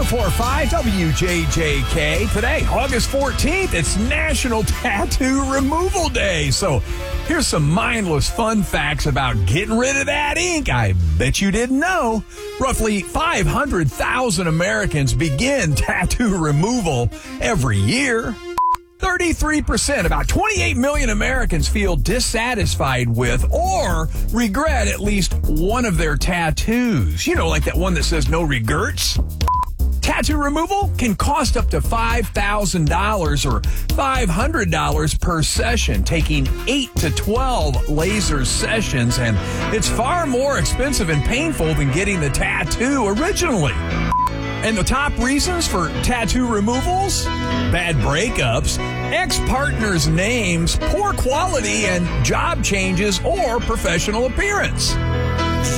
104.5 WJJK. Today, August 14th, it's National Tattoo Removal Day. So here's some mindless fun facts about getting rid of that ink. I bet you didn't know. Roughly 500,000 Americans begin tattoo removal every year. 33%, about 28 million Americans feel dissatisfied with or regret at least one of their tattoos. You know, like that one that says no regrets. Tattoo removal can cost up to $5,000 or $500 per session, taking 8 to 12 laser sessions, and it's far more expensive and painful than getting the tattoo originally. And the top reasons for tattoo removals? Bad breakups, ex-partners' names, poor quality, and job changes or professional appearance.